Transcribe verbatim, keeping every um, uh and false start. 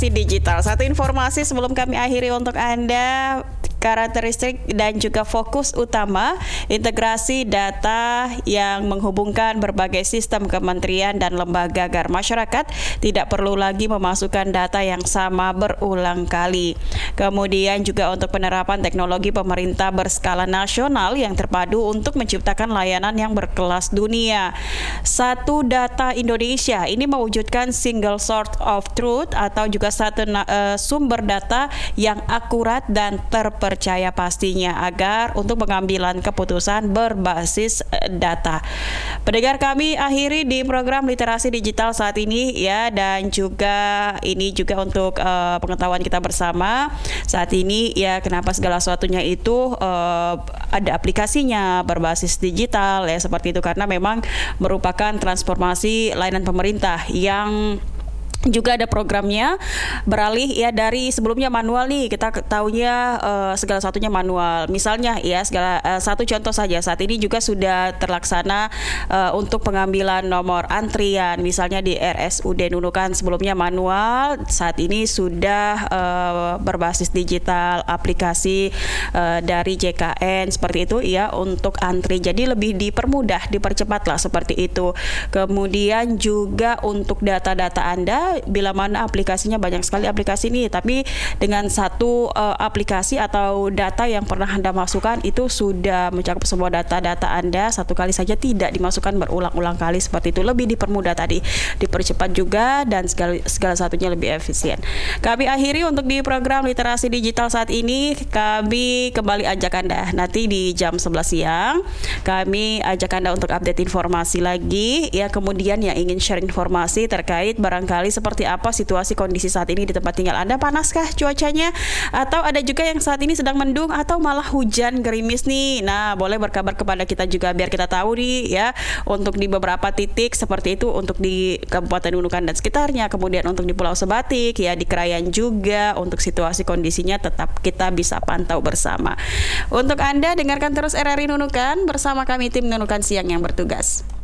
Digital. Satu informasi sebelum kami akhiri untuk Anda, karakteristik dan juga fokus utama integrasi data yang menghubungkan berbagai sistem kementerian dan lembaga agar masyarakat tidak perlu lagi memasukkan data yang sama berulang kali. Kemudian juga untuk penerapan teknologi pemerintah berskala nasional yang terpadu untuk menciptakan layanan yang berkelas dunia. Satu Data Indonesia ini mewujudkan single source of truth atau juga satu uh, sumber data yang akurat dan terpercaya pastinya agar untuk pengambilan keputusan berbasis uh, data. Pendengar, kami akhiri di program literasi digital saat ini ya, dan juga ini juga untuk uh, pengetahuan kita bersama saat ini ya, kenapa segala sesuatunya itu uh, ada aplikasinya berbasis digital ya seperti itu, karena memang merupakan transformasi layanan pemerintah yang juga ada programnya, beralih ya dari sebelumnya manual nih, kita tahunya uh, segala satunya manual. Misalnya ya segala uh, satu contoh saja, saat ini juga sudah terlaksana uh, untuk pengambilan nomor antrian misalnya di R S U D Nunukan, sebelumnya manual, saat ini sudah uh, berbasis digital, aplikasi uh, dari J K N seperti itu ya untuk antri. Jadi lebih dipermudah, dipercepat lah seperti itu. Kemudian juga untuk data-data Anda, bila mana aplikasinya banyak sekali aplikasi ini, tapi dengan satu uh, aplikasi atau data yang pernah Anda masukkan itu sudah mencakup semua data-data Anda satu kali saja, tidak dimasukkan berulang-ulang kali seperti itu. Lebih dipermudah tadi, dipercepat juga, dan segala, segala satunya lebih efisien. Kami akhiri untuk di program literasi digital saat ini. Kami kembali ajak Anda nanti di jam sebelas siang. Kami ajak Anda untuk update informasi lagi ya, kemudian yang ingin share informasi terkait barangkali seperti apa situasi kondisi saat ini di tempat tinggal Anda, panaskah cuacanya, atau ada juga yang saat ini sedang mendung atau malah hujan gerimis nih. Nah, boleh berkabar kepada kita juga biar kita tahu nih ya, untuk di beberapa titik seperti itu, untuk di Kabupaten Nunukan dan sekitarnya, kemudian untuk di Pulau Sebatik ya, di Krayan juga, untuk situasi kondisinya tetap kita bisa pantau bersama. Untuk Anda dengarkan terus R R I Nunukan bersama kami tim Nunukan Siang yang bertugas.